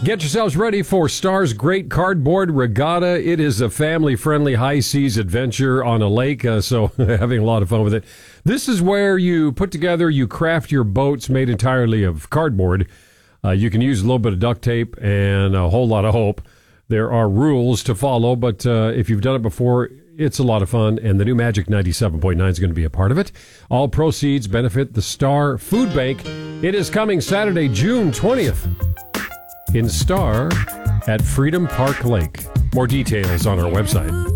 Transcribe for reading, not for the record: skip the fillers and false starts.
Get yourselves ready for Star's Great Cardboard Regatta. It is a family-friendly high seas adventure on a lake, so having a lot of fun with it. This is where you craft your boats made entirely of cardboard. You can use a little bit of duct tape and a whole lot of hope. There are rules to follow, but if you've done it before, it's a lot of fun, and the new Magic 97.9 is going to be a part of it. All proceeds benefit the Star Food Bank. It is coming Saturday, June 20th. In Star at Freedom Park Lake. More details on our website.